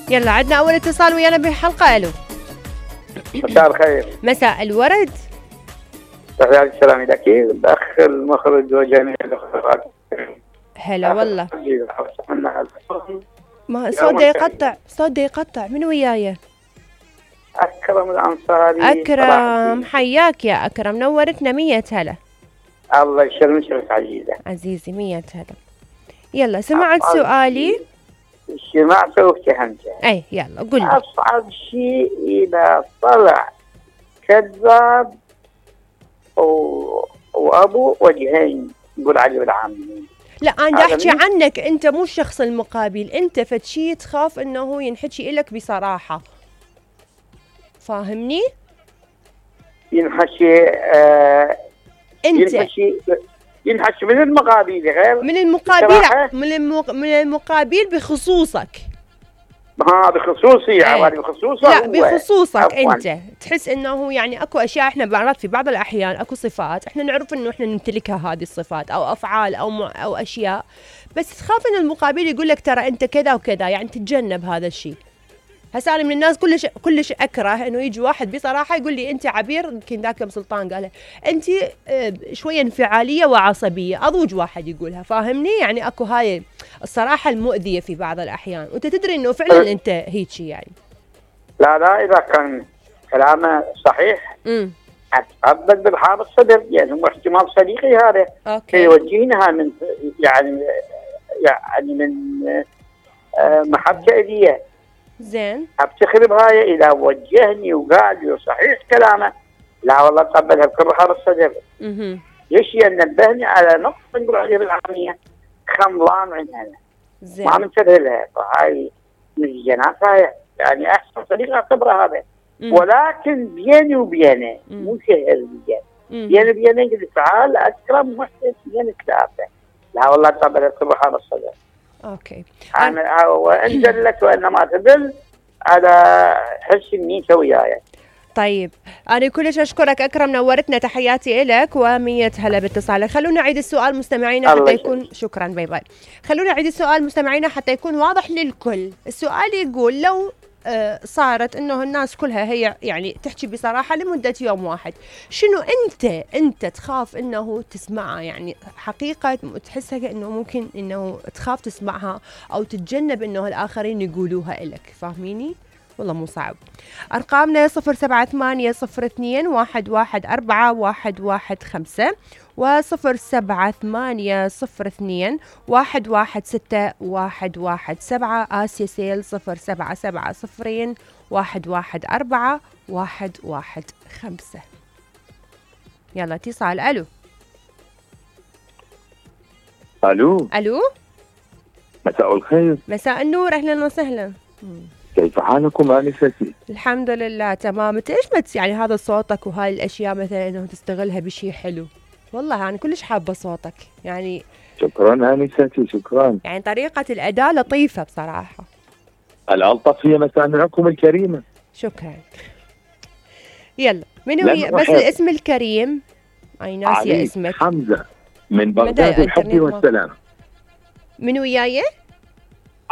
يلا عندنا أول اتصال ويانا بحلقة. ألو. مساء الخير. مساء الورد. تحياتي السلام لك الأخ المخرج وجميع الأخوات. هلا والله. ما صوت يقطع من وياي. أكرم الأنصاري. أكرم حياك يا أكرم، نورتنا 100 هلا. الله يسلمك عزيزة. عزيزي 100 هلا. يلا سمعت سؤالي؟ سمعت وفهمت. أي يلا قل لي. أصعب شيء إذا طلع كذاب وأبو وجهين، يقول علي بالعامين. لا أنا أحكي عنك أنت، مو الشخص المقابل. أنت فشي تخاف أنه ينحكي إلك بصراحة، فاهمني؟ ينحكي أنت ينحكي من المقابل غير من المقابل من المقابل بخصوصك. بخصوصي عوالي بخصوصك. لا بخصوصك أنت تحس إنه يعني أكو أشياء إحنا بعرف في بعض الأحيان أكو صفات إحنا نعرف إنه إحنا نمتلكها، هذه الصفات أو أفعال أو أشياء، بس تخاف إن المقابل يقول لك ترى أنت كذا وكذا، يعني تتجنب هذا الشيء. هسه أنا من الناس كلش أكره إنه يجي واحد بصراحة يقول لي أنت عبير، يمكن ذاك سلطان قالها أنت شوية انفعالية وعصبية، أضوج واحد يقولها، فاهمني؟ يعني أكو هاي الصراحة المؤذية في بعض الأحيان، وأنت تدري إنه فعلا أنت هيجي يعني. لا إذا كان كلامه صحيح أتقبل بالحار الصدر، يعني هو احتمال صديقي هذا. أوكي. يوجهنها من يعني من محبة إليه. زين. أفتخر بهاي إذا وجهني وقال لي صحيح كلامه، لا والله أتقبلها بكل حار الصدر. ليش ينبهني على نقطة نقول عليها بالعامية خملان عندنا. زين. ما منتبه لها، فهاي من الجنات هاي يعني أحسن صديق أعتبره هذا. ولكن بيني وبينه مو شهر بيني وبينه قلت تعال أكرم محسن بين ثلاثة، لا والله أتقبلها بكل حار الصدر. اوكي. انا وان دلت وانما تدل على حس النيته وياي. طيب انا كلش اشكرك اكرم، نورتنا، تحياتي لك و100 هلا باتصالك. خلونا نعيد السؤال مستمعينا حتى يكون شكرا باي باي. خلونا نعيد السؤال مستمعينا حتى يكون واضح للكل. السؤال يقول لو صارت انه الناس كلها هي يعني تحكي بصراحه لمده يوم واحد، شنو انت تخاف انه تسمعها؟ يعني حقيقه تحسها انه ممكن انه تخاف تسمعها او تتجنب انه الاخرين يقولوها لك، فاهميني؟ والله مو صعب. ارقامنا 07802114115 و07802116117 آسيا سيل 0770114115. يلا اتصال. الو. مساء الخير. مساء النور، اهلا وسهلا. كيف حالكم آنستي؟ الحمد لله تمام. انت ايش يعني هذا صوتك وهاي الاشياء مثلا انه تستغلها بشيء حلو؟ والله انا كلش حابه صوتك يعني. شكرا آنستي، شكرا. يعني طريقه الاداء لطيفه بصراحه. الألطف هي مسامعكم الكريمه. شكرا. يلا منو بس الاسم الكريم؟ اي ناسيه اسمك. حمزه من بغداد الحب والسلام. من وياي؟